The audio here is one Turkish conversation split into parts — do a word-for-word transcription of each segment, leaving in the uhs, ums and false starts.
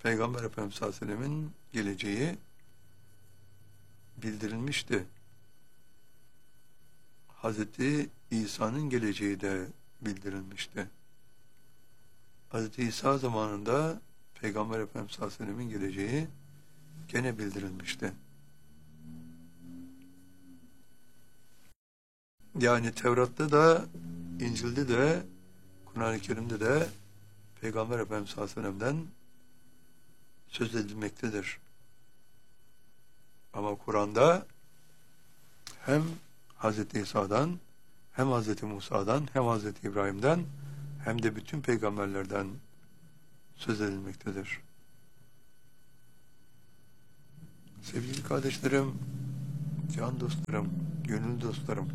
Peygamber Efendimiz sallallahu aleyhi ve sellemin geleceği bildirilmişti. Hazreti İsa'nın geleceği de bildirilmişti. Hazreti İsa zamanında Peygamber Efendimiz sallallahu aleyhi ve sellemin geleceği gene bildirilmişti. Yani Tevrat'ta da, İncil'de de, Kur'an-ı Kerim'de de Peygamber Efendimiz sallallahu aleyhi ve sellem'den söz edilmektedir. Ama Kur'an'da hem Hazreti İsa'dan, hem Hazreti Musa'dan, hem Hazreti İbrahim'den, hem de bütün peygamberlerden söz edilmektedir. Sevgili kardeşlerim, can dostlarım, gönül dostlarım,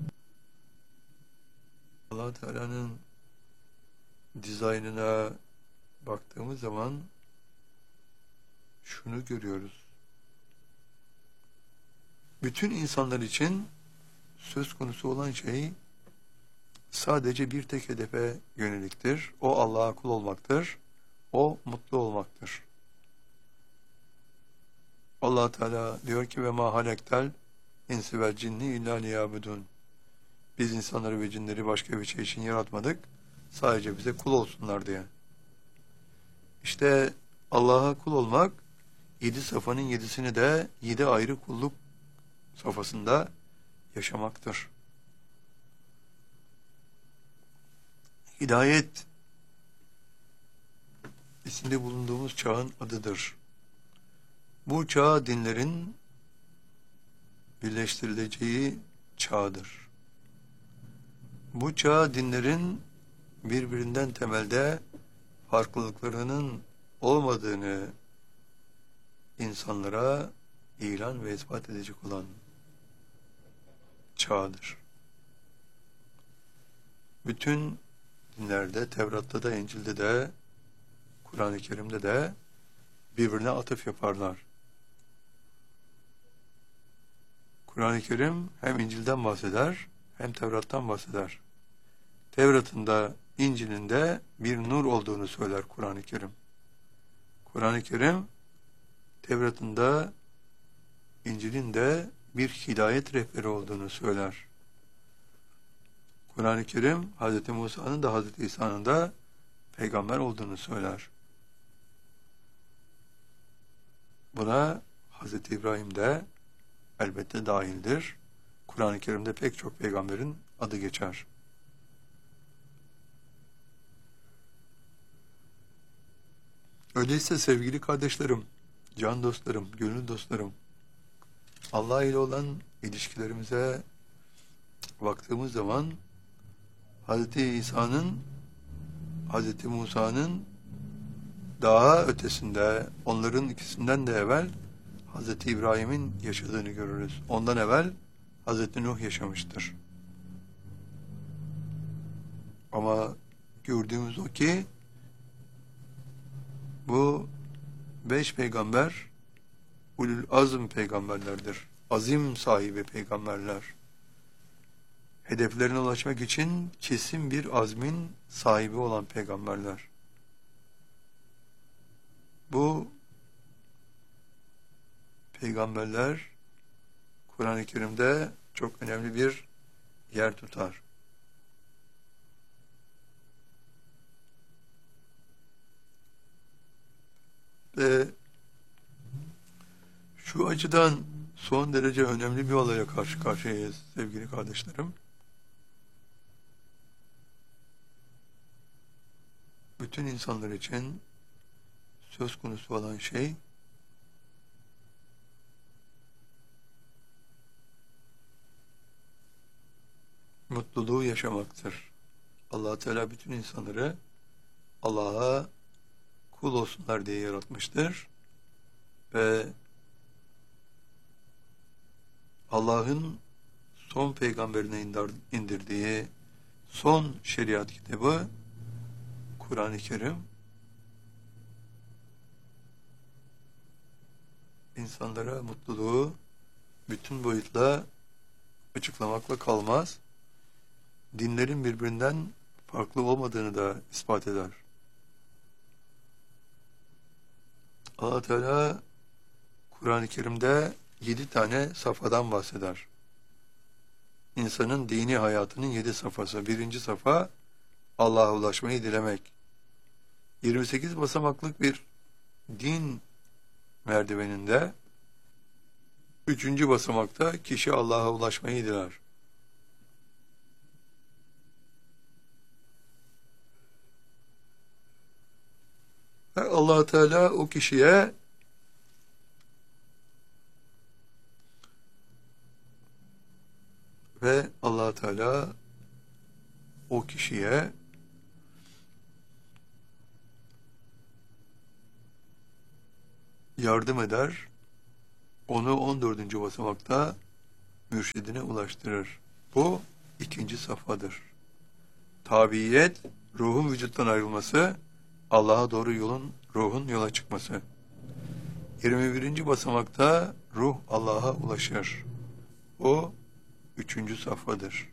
Allah Teala'nın dizaynına baktığımız zaman şunu görüyoruz. Bütün insanlar için söz konusu olan şey sadece bir tek hedefe yöneliktir. O Allah'a kul olmaktır. O mutlu olmaktır. Allah Teala diyor ki ve ma halektel insi vel cinni illa liyabudun. Biz insanları ve cinleri başka bir şey için yaratmadık. Sadece bize kul olsunlar diye. İşte Allah'a kul olmak yedi safanın yedisini de yedi ayrı kulluk safhasında yaşamaktır. Hidayet içinde bulunduğumuz çağın adıdır. Bu çağ dinlerin birleştirileceği çağdır. Bu çağ dinlerin birbirinden temelde farklılıklarının olmadığını insanlara ilan ve ispat edecek olan çağdır. Bütün dinlerde, Tevrat'ta da, İncil'de de, Kur'an-ı Kerim'de de birbirine atıf yaparlar. Kur'an-ı Kerim hem İncil'den bahseder, hem Tevrat'tan bahseder. Tevrat'ın da, İncil'in de bir nur olduğunu söyler Kur'an-ı Kerim. Kur'an-ı Kerim, Tevrat'ın da, İncil'in de bir hidayet rehberi olduğunu söyler. Kur'an-ı Kerim, Hz. Musa'nın da Hz. İsa'nın da peygamber olduğunu söyler. Buna Hz. İbrahim de elbette dahildir. Kur'an-ı Kerim'de pek çok peygamberin adı geçer. Öyleyse sevgili kardeşlerim, can dostlarım, gönül dostlarım, Allah ile olan ilişkilerimize baktığımız zaman Hz. İsa'nın, Hz. Musa'nın daha ötesinde, onların ikisinden de evvel Hz. İbrahim'in yaşadığını görürüz. Ondan evvel Hz. Nuh yaşamıştır. Ama gördüğümüz o ki bu beş peygamber ulul azm peygamberlerdir. Azim sahibi peygamberler. Hedeflerine ulaşmak için kesin bir azmin sahibi olan peygamberler. Bu peygamberler Kur'an-ı Kerim'de çok önemli bir yer tutar. Ve şu açıdan son derece önemli bir olaya karşı karşıyayız sevgili kardeşlerim. Bütün insanlar için söz konusu olan şey mutluluğu yaşamaktır. Allah Teala bütün insanları Allah'a kul olsunlar diye yaratmıştır ve Allah'ın son peygamberine indirdiği son şeriat kitabı Kur'an-ı Kerim insanlara mutluluğu bütün boyutla açıklamakla kalmaz, dinlerin birbirinden farklı olmadığını da ispat eder. Allah Teala Kur'an-ı Kerim'de yedi tane safhadan bahseder. İnsanın dini hayatının yedi safhası. Birinci safha Allah'a ulaşmayı dilemek. yirmi sekiz basamaklık bir din merdiveninde üçüncü basamakta kişi Allah'a ulaşmayı diler. Ve Allah Teala o kişiye ve Allah Teala o kişiye yardım eder. Onu on dördüncü basamakta mürşidine ulaştırır. Bu ikinci safhadır. Tabiyet, ruhun vücuttan ayrılması, Allah'a doğru yolun, ruhun yola çıkması. yirmi birinci basamakta ruh Allah'a ulaşır. O üçüncü safhadır.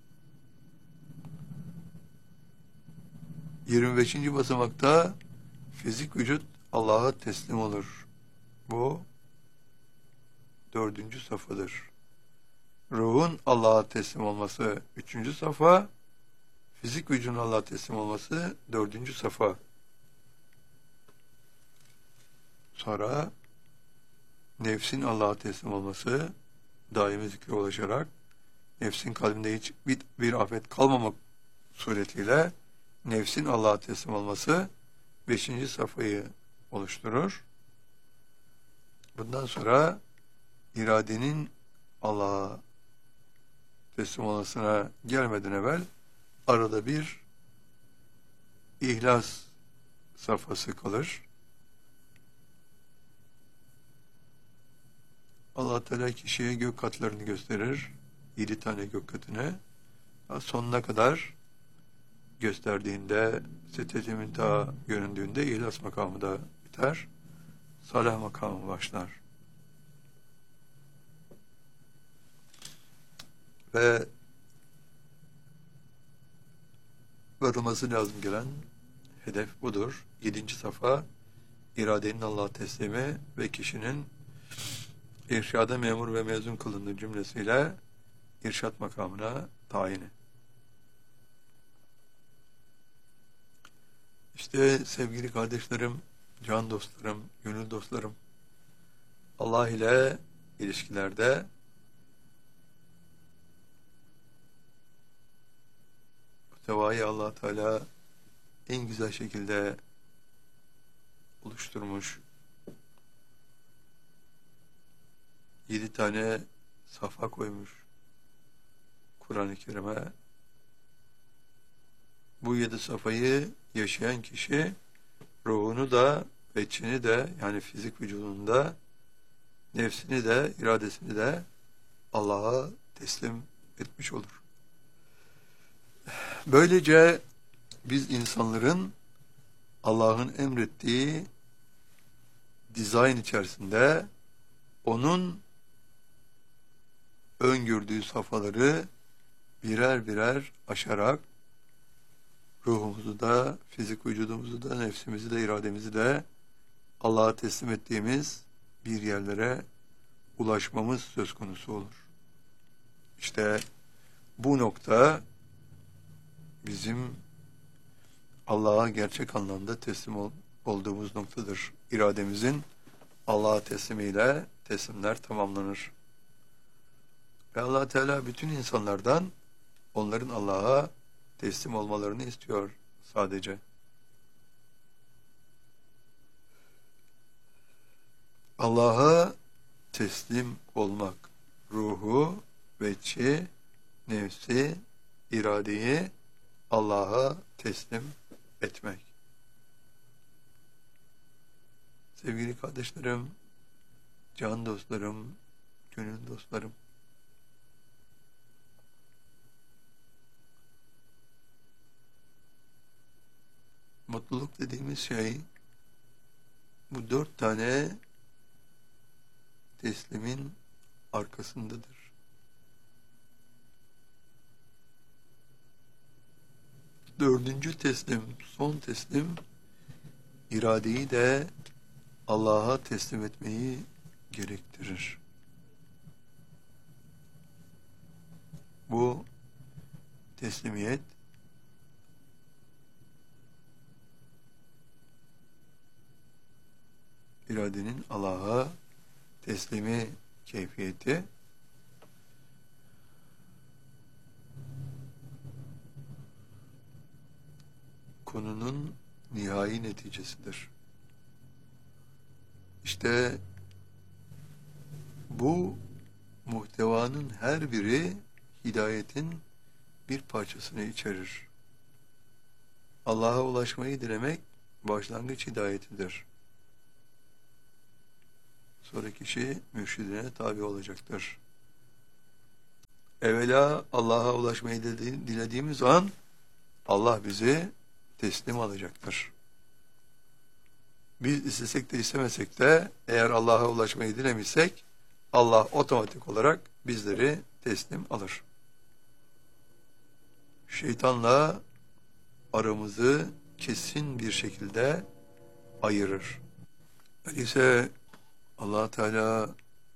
yirmi beşinci basamakta fizik vücut Allah'a teslim olur. Bu dördüncü safhadır. Ruhun Allah'a teslim olması üçüncü safa, fizik vücudun Allah'a teslim olması dördüncü safa. Sonra nefsin Allah'a teslim olması, daimi zikre ulaşarak, nefsin kalbinde hiç bir, bir afet kalmamak suretiyle nefsin Allah'a teslim olması beşinci safhayı oluşturur. Bundan sonra iradenin Allah'a teslim olmasına gelmeden evvel arada bir ihlas safhası kalır. Allah Teala kişiye gök katlarını gösterir. Yedi tane gök katını. Sonuna kadar gösterdiğinde, Siddete Münteha göründüğünde ihlas makamı da biter. Salah makamı başlar. Ve varılması lazım gelen hedef budur. Yedinci safa iradenin Allah'a teslimi ve kişinin irşada memur ve mezun kılındığı cümlesiyle irşat makamına tayini. İşte sevgili kardeşlerim, can dostlarım, gönül dostlarım, Allah ile ilişkilerde tevayı Allah Teala en güzel şekilde oluşturmuş. Yedi tane safa koymuş Kur'an-ı Kerim'e. Bu yedi safayı yaşayan kişi ruhunu da veçini de, yani fizik vücudunda nefsini de iradesini de Allah'a teslim etmiş olur. Böylece biz insanların Allah'ın emrettiği dizayn içerisinde onun öngördüğü safhaları birer birer aşarak ruhumuzu da, fizik vücudumuzu da, nefsimizi de, irademizi de Allah'a teslim ettiğimiz bir yerlere ulaşmamız söz konusu olur. İşte bu nokta bizim Allah'a gerçek anlamda teslim ol, olduğumuz noktadır. İrademizin Allah'a teslimiyle teslimler tamamlanır. Ve Allah Teala bütün insanlardan onların Allah'a teslim olmalarını istiyor sadece. Allah'a teslim olmak, ruhu, veçi, nefsi, iradeyi Allah'a teslim etmek. Sevgili kardeşlerim, can dostlarım, gönül dostlarım, mutluluk dediğimiz şey bu dört tane teslimin arkasındadır. Dördüncü teslim, son teslim, iradeyi de Allah'a teslim etmeyi gerektirir. Bu teslimiyet iradenin Allah'a teslimi keyfiyeti konunun nihai neticesidir. İşte bu muhtevanın her biri hidayetin bir parçasını içerir. Allah'a ulaşmayı dilemek başlangıç hidayetidir. Sonra kişi mürşidine tabi olacaktır. Evvela Allah'a ulaşmayı dilediğimiz an Allah bizi teslim alacaktır. Biz istesek de istemesek de eğer Allah'a ulaşmayı dilemişsek Allah otomatik olarak bizleri teslim alır. Şeytanla aramızı kesin bir şekilde ayırır. Öyleyse Allah Teala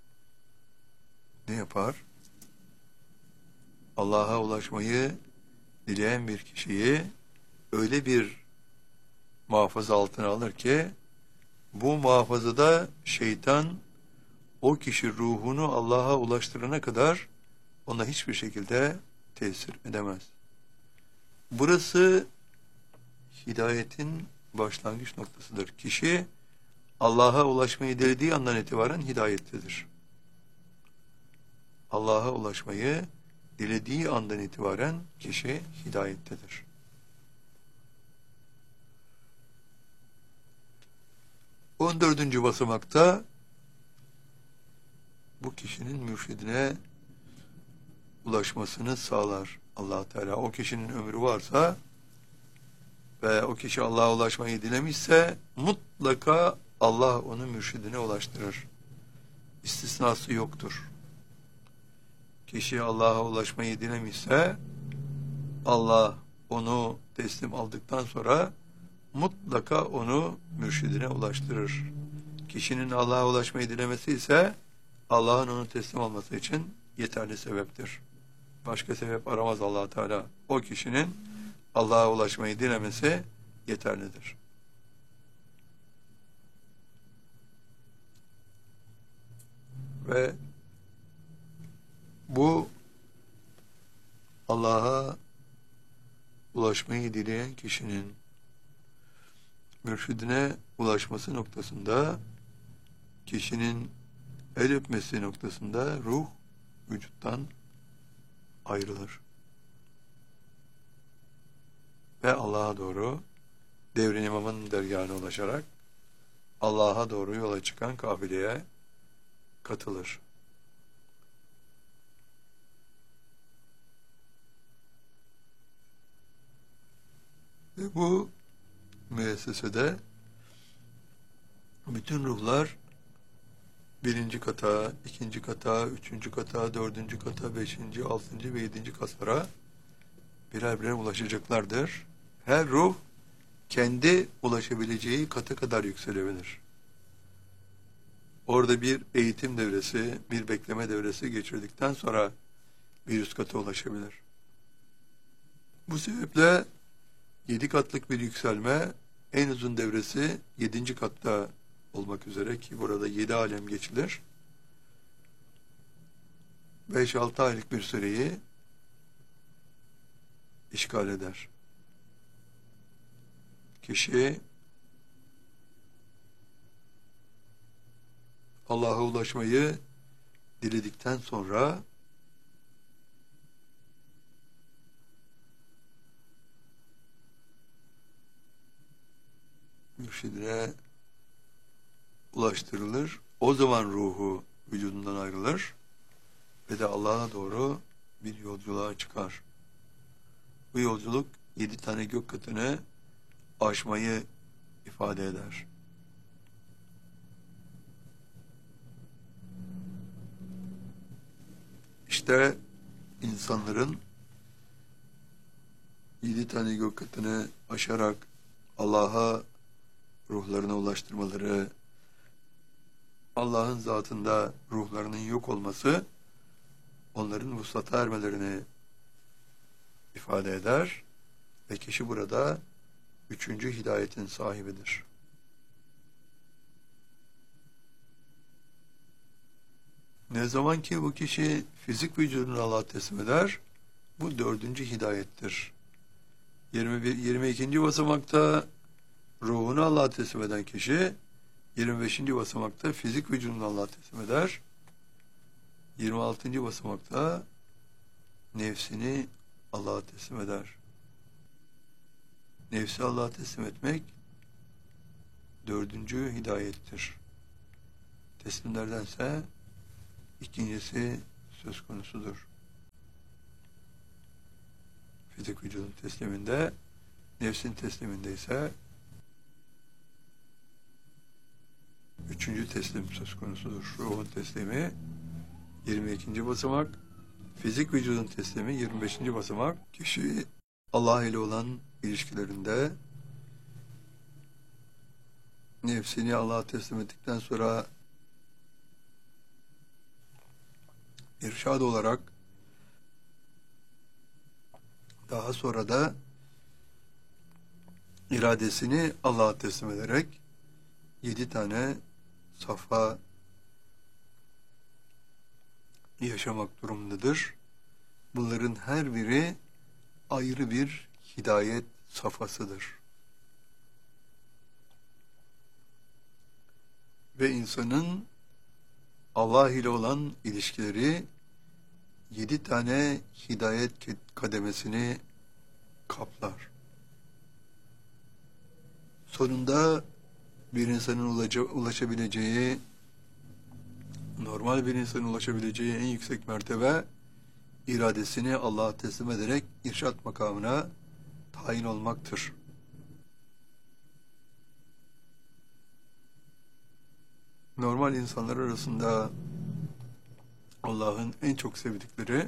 ne yapar? Allah'a ulaşmayı dileyen bir kişiyi öyle bir muhafaza altına alır ki bu muhafazada şeytan o kişi ruhunu Allah'a ulaştırana kadar ona hiçbir şekilde tesir edemez. Burası hidayetin başlangıç noktasıdır. Kişi Allah'a ulaşmayı dilediği andan itibaren hidayettedir. Allah'a ulaşmayı dilediği andan itibaren kişi hidayettedir. on dördüncü basamakta bu kişinin mürşidine ulaşmasını sağlar Allah Teala. O kişinin ömrü varsa ve o kişi Allah'a ulaşmayı dilemişse mutlaka Allah onu mürşidine ulaştırır. İstisnası yoktur. Kişi Allah'a ulaşmayı dilemişse Allah onu teslim aldıktan sonra mutlaka onu mürşidine ulaştırır. Kişinin Allah'a ulaşmayı dilemesi ise Allah'ın onu teslim alması için yeterli sebeptir. Başka sebep aramaz Allah Teala. O kişinin Allah'a ulaşmayı dilemesi yeterlidir. Ve bu Allah'a ulaşmayı dileyen kişinin mürşidine ulaşması noktasında, kişinin el öpmesi noktasında ruh vücuttan ayrılır. Ve Allah'a doğru Devrin İmam'ın dergâhına ulaşarak Allah'a doğru yola çıkan kafileye katılır. Ve bu müessesede bütün ruhlar birinci kata, ikinci kata, üçüncü kata, dördüncü kata, beşinci, altıncı ve yedinci katlara birer birer ulaşacaklardır. Her ruh kendi ulaşabileceği kata kadar yükselebilir. Orada bir eğitim devresi, bir bekleme devresi geçirdikten sonra bir üst kata ulaşabilir. Bu sebeple yedi katlık bir yükselme en uzun devresi yedinci katta olmak üzere ki burada yedi alem geçilir. Beş altı aylık bir süreyi işgal eder. Kişi Allah'a ulaşmayı diledikten sonra mürşidine ulaştırılır. O zaman ruhu vücudundan ayrılır ve de Allah'a doğru bir yolculuğa çıkar. Bu yolculuk yedi tane gök katını aşmayı ifade eder. İşte insanların yedi tane gök katını aşarak Allah'a ruhlarına ulaştırmaları Allah'ın zatında ruhlarının yok olması onların vuslata ermelerini ifade eder ve kişi burada üçüncü hidayetin sahibidir. Ne zaman ki bu kişi fizik vücudunu Allah'a teslim eder, bu dördüncü hidayettir. yirmi bir, yirmi ikinci basamakta ruhunu Allah'a teslim eden kişi, yirmi beşinci basamakta fizik vücudunu Allah'a teslim eder. yirmi altıncı basamakta nefsini Allah'a teslim eder. Nefsi Allah'a teslim etmek dördüncü hidayettir. Teslimlerdense ikincisi söz konusudur. Fizik vücudun tesliminde, nefsin tesliminde ise üçüncü teslim söz konusudur. Ruhun teslimi yirmi ikinci basamak, fizik vücudun teslimi yirmi beşinci basamak. Kişi Allah ile olan ilişkilerinde nefsini Allah'a teslim ettikten sonra irşad olarak, daha sonra da iradesini Allah'a teslim ederek yedi tane safa yaşamak durumundadır. Bunların her biri ayrı bir hidayet safhasıdır. Ve insanın Allah ile olan ilişkileri yedi tane hidayet kademesini kaplar. Sonunda bir insanın ulaşabileceği, normal bir insanın ulaşabileceği en yüksek mertebe, iradesini Allah'a teslim ederek irşat makamına tayin olmaktır. Normal insanlar arasında Allah'ın en çok sevdikleri,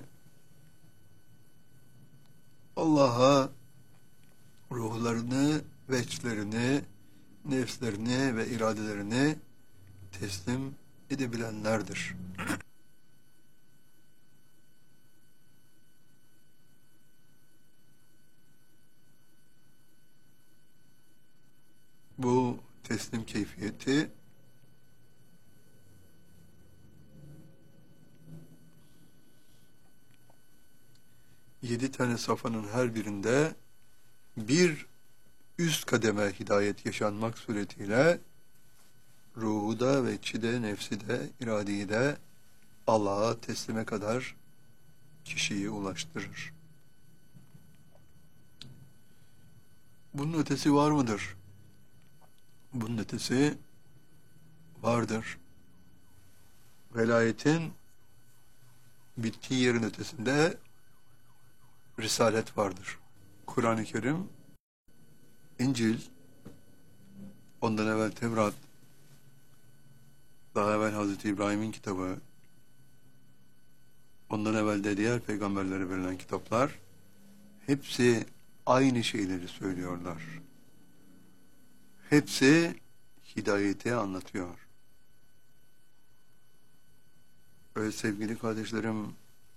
Allah'a ruhlarını, veçlerini, nefslerini ve iradelerini teslim edebilenlerdir. Bu teslim keyfiyeti yedi tane safhanın her birinde bir üst kademe hidayet yaşanmak suretiyle ruhu da ve içi de, nefsi de, iradeyi de Allah'a teslime kadar kişiyi ulaştırır. Bunun ötesi var mıdır? Bunun ötesi vardır. Velayetin bittiği yerin ötesinde risalet vardır. Kur'an-ı Kerim, İncil, ondan evvel Tevrat, daha evvel Hazreti İbrahim'in kitabı, ondan evvel de diğer peygamberlere verilen kitaplar, hepsi aynı şeyleri söylüyorlar. Hepsi hidayeti anlatıyor. Öyle sevgili kardeşlerim,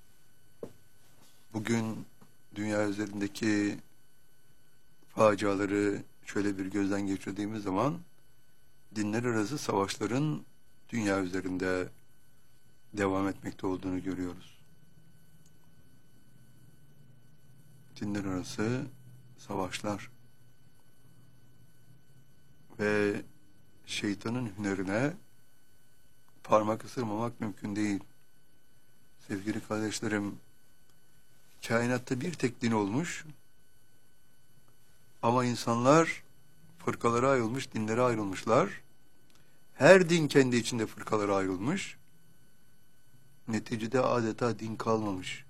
bugün dünya üzerindeki faciaları şöyle bir gözden geçirdiğimiz zaman dinler arası savaşların dünya üzerinde devam etmekte olduğunu görüyoruz. Dinler arası savaşlar ve şeytanın hünerine parmak ısırmamak mümkün değil. Sevgili kardeşlerim, kainatta bir tek din olmuş ama insanlar fırkalara ayrılmış, dinlere ayrılmışlar. Her din kendi içinde fırkalara ayrılmış. Neticede adeta din kalmamış.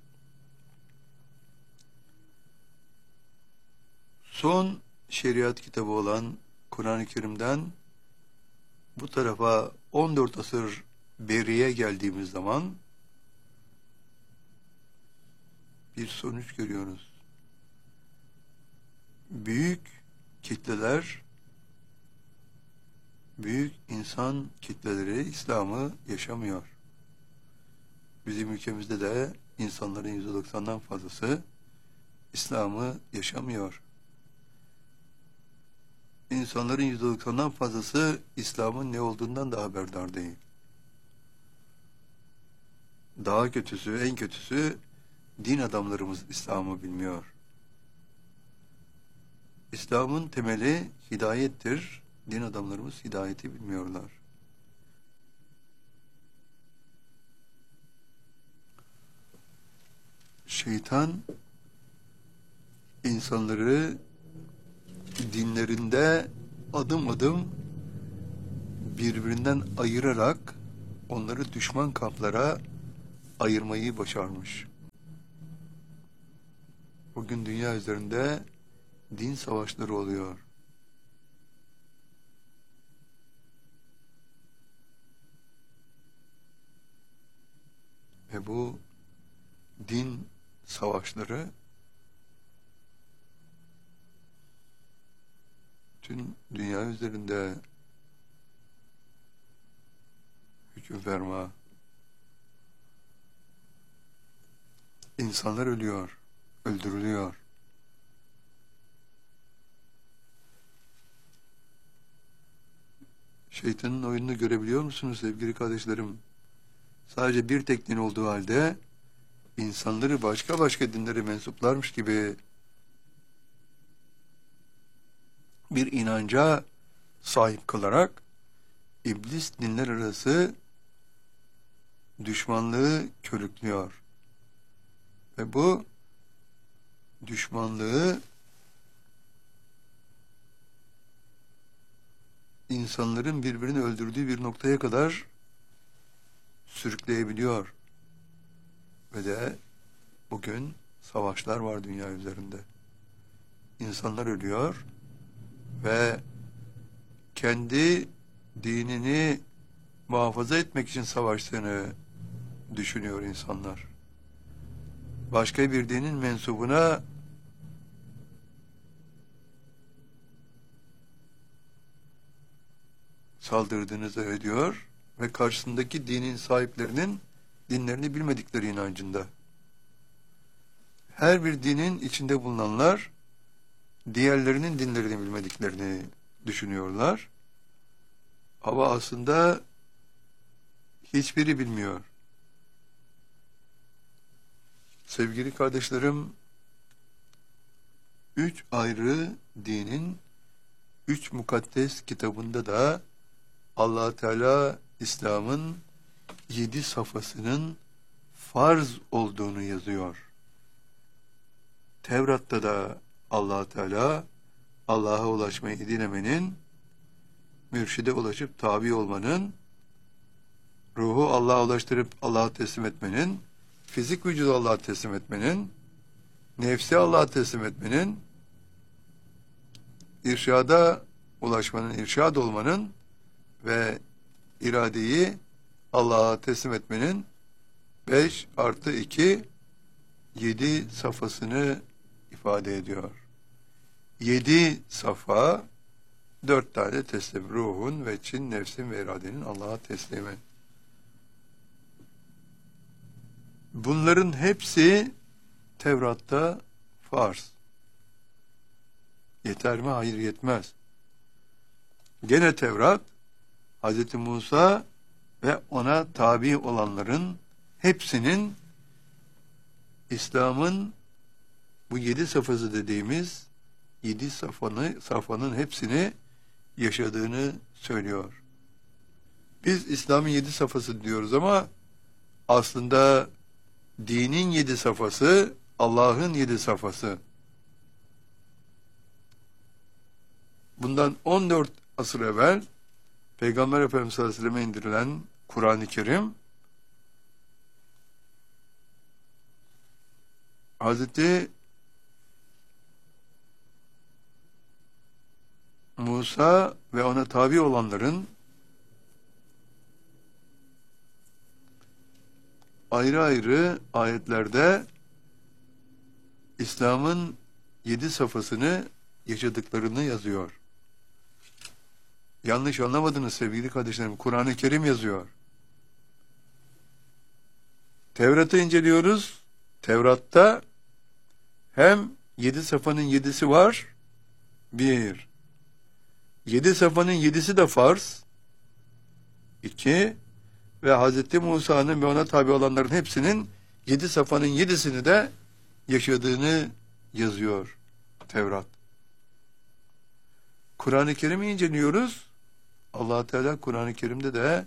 Son şeriat kitabı olan Kur'an-ı Kerim'den bu tarafa on dört asır beriye geldiğimiz zaman bir sonuç görüyoruz. Büyük kitleler büyük insan kitleleri İslam'ı yaşamıyor. Bizim ülkemizde de insanların yüzde doksandan fazlası İslam'ı yaşamıyor. İnsanların yüzde doksandan fazlası İslam'ın ne olduğundan da haberdar değil. Daha kötüsü, en kötüsü din adamlarımız İslam'ı bilmiyor. İslam'ın temeli hidayettir. Din adamlarımız hidayeti bilmiyorlar. Şeytan insanları dinlerinde adım adım birbirinden ayırarak onları düşman kamplara ayırmayı başarmış. Bugün dünya üzerinde din savaşları oluyor. Ve bu din savaşları tüm dünya üzerinde hüküm ferma. İnsanlar ölüyor, öldürülüyor. Şeytanın oyununu görebiliyor musunuz sevgili kardeşlerim? Sadece bir tek din olduğu halde insanları başka başka dinlere mensuplarmış gibi bir inanca sahip kılarak iblis dinler arası düşmanlığı körüklüyor. Ve bu düşmanlığı insanların birbirini öldürdüğü bir noktaya kadar sürükleyebiliyor. Ve de bugün savaşlar var dünya üzerinde. İnsanlar ölüyor ve kendi dinini muhafaza etmek için savaştığını düşünüyor insanlar. Başka bir dinin mensubuna saldırdığını zannediyor ve karşısındaki dinin sahiplerinin dinlerini bilmedikleri inancında. Her bir dinin içinde bulunanlar diğerlerinin dinlerini bilmediklerini düşünüyorlar. Ama aslında hiçbiri bilmiyor. Sevgili kardeşlerim, üç ayrı dinin üç mukaddes kitabında da Allah Teala İslam'ın yedi safhasının farz olduğunu yazıyor. Tevrat'ta da Allah Teala Allah'a ulaşmayı dilemenin, mürşide ulaşıp tabi olmanın, ruhu Allah'a ulaştırıp Allah'a teslim etmenin, fizik vücudu Allah'a teslim etmenin, nefsi Allah'a teslim etmenin, irşada ulaşmanın, irşad olmanın ve iradeyi Allah'a teslim etmenin beş artı iki yedi safhasını ifade ediyor. Yedi safa, dört tane teslim. Ruhun ve çin, nefsin ve iradenin Allah'a teslimi. Bunların hepsi Tevrat'ta farz. Yeter mi? Hayır, yetmez. Gene Tevrat, Hz. Musa ve ona tabi olanların hepsinin İslam'ın bu yedi safhası dediğimiz yedi safhanı, safhanın hepsini yaşadığını söylüyor. Biz İslam'ın yedi safhası diyoruz ama aslında dinin yedi safhası Allah'ın yedi safhası. Bundan on dört asır evvel Peygamber Efendimiz sallallahu aleyhi ve sellem'e indirilen Kur'an-ı Kerim Hazreti Musa ve ona tabi olanların ayrı ayrı ayetlerde İslam'ın yedi safhasını yaşadıklarını yazıyor. Yanlış anlamadınız sevgili kardeşlerim. Kur'an-ı Kerim yazıyor. Tevrat'ı inceliyoruz. Tevrat'ta hem yedi safhanın yedisi var. Bir. Yedi safhanın yedisi de farz. İki. Ve Hazreti Musa'nın ve ona tabi olanların hepsinin yedi safhanın yedisini de yaşadığını yazıyor Tevrat. Kur'an-ı Kerim'i inceliyoruz. Allah Teala Kur'an-ı Kerim'de de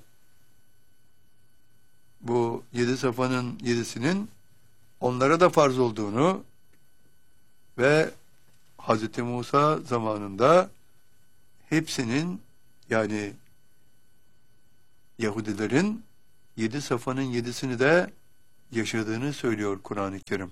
bu yedi safhanın yedisinin onlara da farz olduğunu ve Hazreti Musa zamanında hepsinin, yani Yahudilerin yedi safhanın yedisini de yaşadığını söylüyor Kur'an-ı Kerim.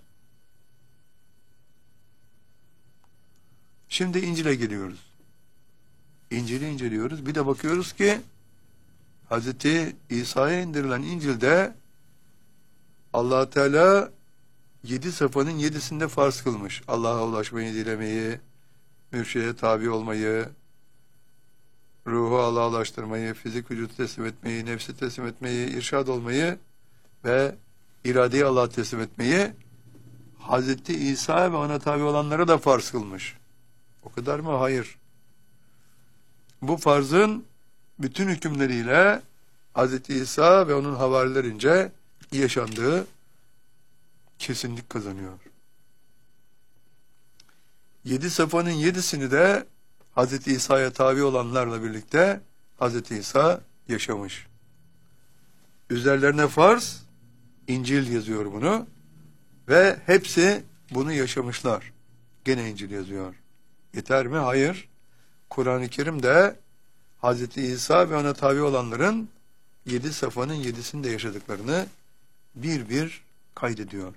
Şimdi İncil'e geliyoruz. İncil'i inceliyoruz. Bir de bakıyoruz ki Hazreti İsa'ya indirilen İncil'de Allah Teala yedi safhanın yedisinde farz kılmış. Allah'a ulaşmayı dilemeyi, mürşide tabi olmayı, ruhu Allah'a ulaştırmayı, fizik vücudu teslim etmeyi, nefsi teslim etmeyi, irşad olmayı ve iradeyi Allah'a teslim etmeyi Hazreti İsa ve ona tabi olanlara da farz kılmış. O kadar mı? Hayır. Bu farzın bütün hükümleriyle Hazreti İsa ve onun havarilerince yaşandığı kesinlik kazanıyor. Yedi safhanın yedisini de Hazreti İsa'ya tabi olanlarla birlikte Hazreti İsa yaşamış. Üzerlerine farz, İncil yazıyor bunu ve hepsi bunu yaşamışlar. Gene İncil yazıyor. Yeter mi? Hayır. Kur'an-ı Kerim de Hazreti İsa ve ona tabi olanların yedi safhanın yedisini de yaşadıklarını bir bir kaydediyor.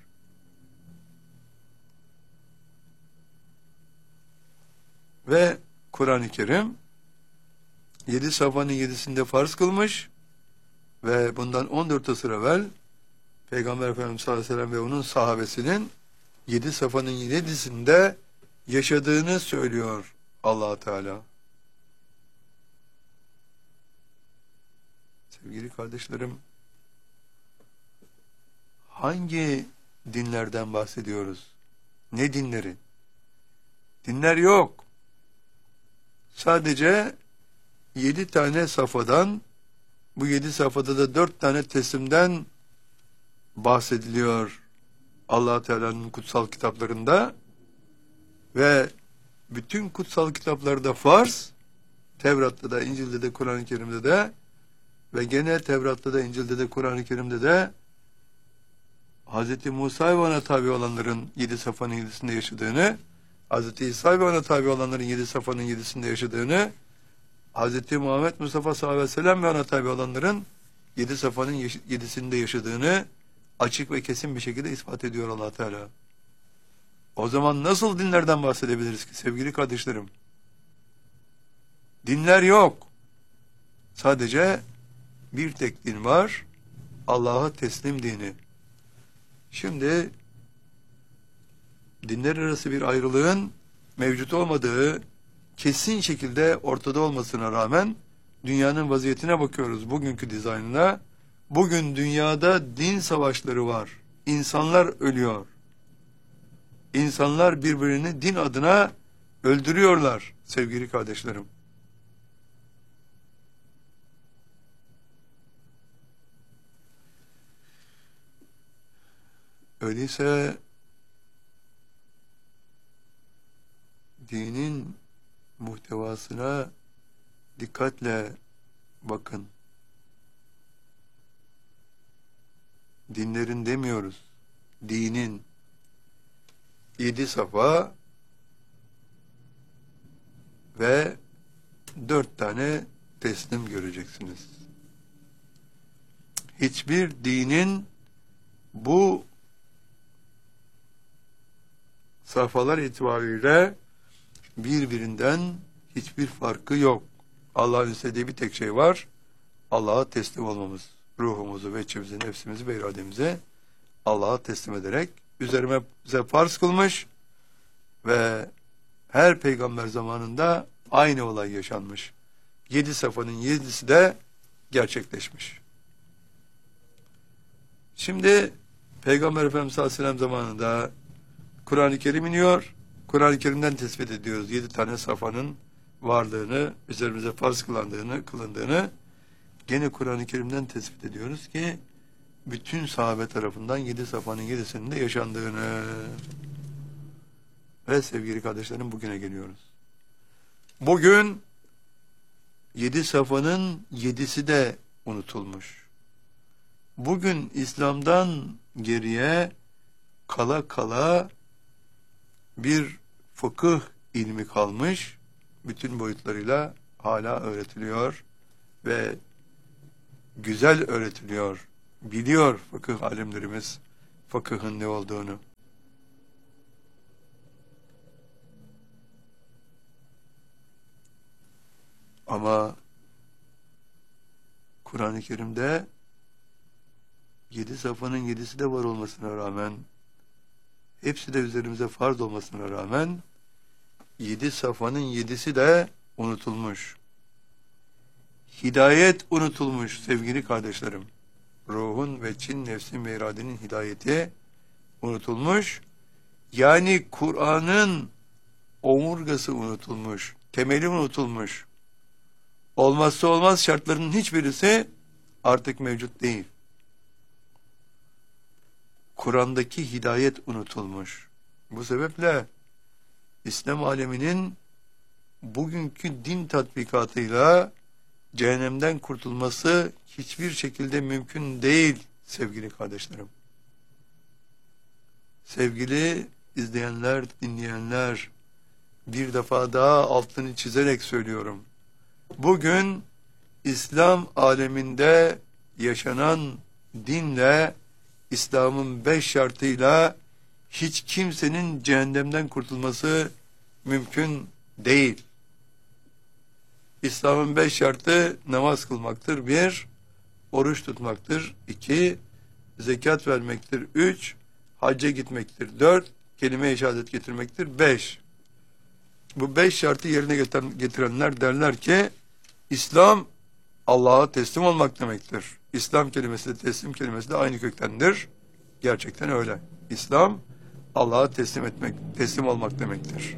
Ve Kur'an-ı Kerim yedi safhanın yedisinde farz kılmış ve bundan on dört asır evvel Peygamber Efendimiz sallallahu aleyhi ve sellem ve onun sahabesinin yedi safhanın yedisinde yaşadığını söylüyor Allah Teala. Sevgili kardeşlerim, hangi dinlerden bahsediyoruz? Ne dinleri? Dinler yok. Sadece yedi tane safhadan, bu yedi safhada da dört tane teslimden bahsediliyor Allah Teala'nın kutsal kitaplarında ve bütün kutsal kitaplarda farz, Tevrat'ta da, İncil'de de, Kur'an-ı Kerim'de de ve gene Tevrat'ta da, İncil'de de, Kur'an-ı Kerim'de de Hz. Musa ve ona tabi olanların yedi safhanın yedisinde yaşadığını, Hz. İsa ve ona tabi olanların yedi safhanın yedisinde yaşadığını, Hz. Muhammed Mustafa sallallahu aleyhi ve sellem ve ona tabi olanların yedi safhanın yedisinde yaşadığını açık ve kesin bir şekilde ispat ediyor Allah Teala. O zaman nasıl dinlerden bahsedebiliriz ki sevgili kardeşlerim? Dinler yok. Sadece bir tek din var. Allah'a teslim dini. Şimdi dinler arası bir ayrılığın mevcut olmadığı kesin şekilde ortada olmasına rağmen dünyanın vaziyetine bakıyoruz, bugünkü dizaynına. Bugün dünyada din savaşları var. İnsanlar ölüyor. İnsanlar birbirini din adına öldürüyorlar sevgili kardeşlerim. Öyleyse dinin muhtevasına dikkatle bakın. Dinlerin demiyoruz. Dinin yedi safa ve dört tane teslim göreceksiniz. Hiçbir dinin bu safhalar itibariyle birbirinden hiçbir farkı yok. Allah'ın istediği bir tek şey var. Allah'a teslim olmamız. Ruhumuzu ve içimizi, nefsimizi ve irademizi Allah'a teslim ederek üzerime bize farz kılmış ve her peygamber zamanında aynı olay yaşanmış. Yedi safanın yedisi de gerçekleşmiş. Şimdi Peygamber Efendimiz sallallahu aleyhi ve sellem zamanında Kur'an-ı Kerim iniyor. Kur'an-ı Kerim'den tespit ediyoruz yedi tane safanın varlığını, üzerimize farz kılandığını, kılındığını. Gene Kur'an-ı Kerim'den tespit ediyoruz ki bütün sahabe tarafından yedi safanın yedisinin de yaşandığını. Ve sevgili kardeşlerim, bugüne geliyoruz. Bugün yedi safanın yedisi de unutulmuş. Bugün İslam'dan geriye kala kala bir fıkıh ilmi kalmış, bütün boyutlarıyla hala öğretiliyor ve güzel öğretiliyor. Biliyor fıkıh alimlerimiz fıkıhın ne olduğunu. Ama Kur'an-ı Kerim'de yedi safanın yedisi de var olmasına rağmen, hepsi de üzerimize farz olmasına rağmen, yedi safanın yedisi de unutulmuş. Hidayet unutulmuş sevgili kardeşlerim. Ruhun ve Çin nefsin ve iradenin hidayeti unutulmuş. Yani Kur'an'ın omurgası unutulmuş, temeli unutulmuş. Olmazsa olmaz şartlarının hiçbirisi artık mevcut değil. Kur'an'daki hidayet unutulmuş. Bu sebeple İslam aleminin bugünkü din tatbikatıyla cehennemden kurtulması hiçbir şekilde mümkün değil sevgili kardeşlerim. Sevgili izleyenler, dinleyenler, bir defa daha altını çizerek söylüyorum. Bugün İslam aleminde yaşanan dinle, İslam'ın beş şartıyla hiç kimsenin cehennemden kurtulması mümkün değil. İslam'ın beş şartı namaz kılmaktır. Bir, oruç tutmaktır. İki, zekat vermektir. Üç, hacca gitmektir. Dört, kelime-i şehadet getirmektir. Beş. Bu beş şartı yerine getirenler derler ki İslam Allah'a teslim olmak demektir. İslam kelimesi de teslim kelimesi de aynı köktendir. Gerçekten öyle. İslam Allah'a teslim etmek, teslim olmak demektir.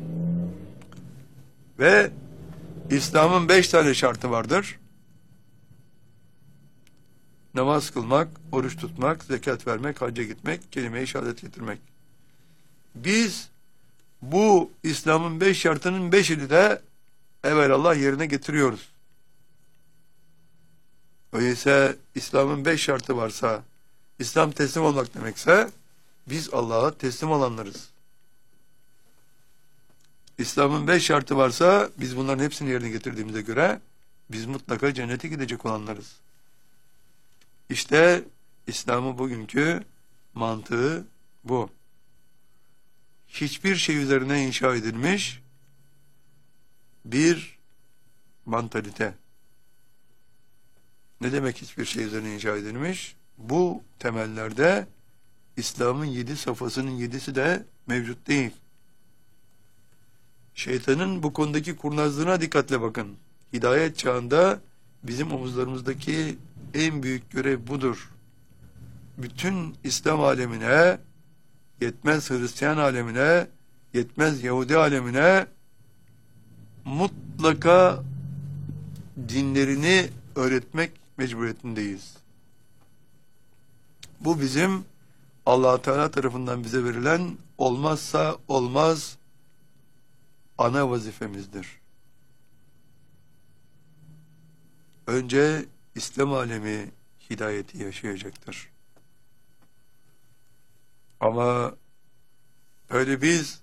Ve İslam'ın beş tane şartı vardır. Namaz kılmak, oruç tutmak, zekat vermek, hacca gitmek, kelime-i şehadet getirmek. Biz bu İslam'ın beş şartının beşini de evelallah yerine getiriyoruz. Öyleyse İslam'ın beş şartı varsa, İslam teslim olmak demekse, biz Allah'a teslim olanlarız. İslam'ın beş şartı varsa, biz bunların hepsini yerine getirdiğimize göre, biz mutlaka cennete gidecek olanlarız. İşte İslam'ın bugünkü mantığı bu. Hiçbir şey üzerine inşa edilmiş bir mantalite. Ne demek hiçbir şey üzerine inşa edilmiş? Bu temellerde İslam'ın yedi safhasının yedisi de mevcut değil. Şeytanın bu konudaki kurnazlığına dikkatle bakın. Hidayet çağında bizim omuzlarımızdaki en büyük görev budur. Bütün İslam alemine, yetmez Hristiyan alemine, yetmez Yahudi alemine mutlaka dinlerini öğretmek mecburiyetindeyiz. Bu bizim Allah Teala tarafından bize verilen olmazsa olmaz ana vazifemizdir. Önce İslam alemi hidayeti yaşayacaktır. Ama öyle biz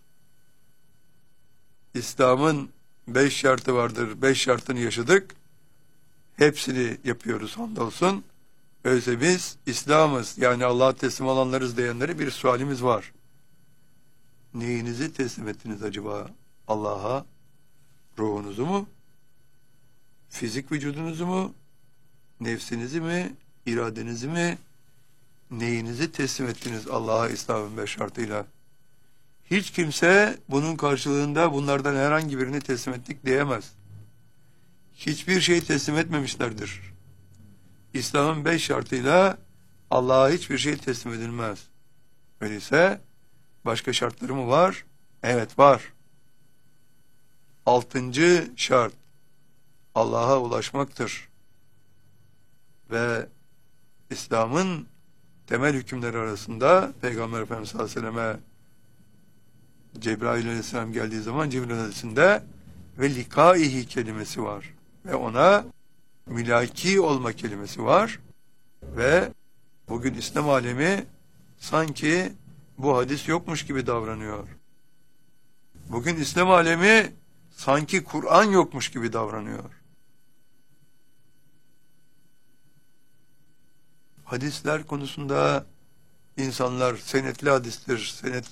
İslam'ın beş şartı vardır, beş şartını yaşadık, hepsini yapıyoruz hamdolsun. Öyleyse biz İslam'ız, yani Allah'a teslim olanlarız diyenlere bir sualimiz var. Neyinizi teslim ettiniz acaba Allah'a? Ruhunuzu mu? Fizik vücudunuzu mu? Nefsinizi mi? İradenizi mi? Neyinizi teslim ettiniz Allah'a İslam'ın beş şartıyla? Hiç kimse bunun karşılığında bunlardan herhangi birini teslim ettik diyemez. hiçbir şey teslim etmemişlerdir. İslam'ın beş şartıyla Allah'a hiçbir şey teslim edilmez. Öyleyse başka şartları mı var? Evet, var. Altıncı şart Allah'a ulaşmaktır. Ve İslam'ın temel hükümleri arasında Peygamber Efendimiz sallallahu aleyhi ve selleme Cebrail aleyhisselam geldiği zaman Cibril hadisinde ve likaihi kelimesi var. Ve ona mülaki olma kelimesi var. Ve bugün İslam alemi sanki bu hadis yokmuş gibi davranıyor. Bugün İslam alemi sanki Kur'an yokmuş gibi davranıyor. Hadisler konusunda insanlar senetli hadistir, senet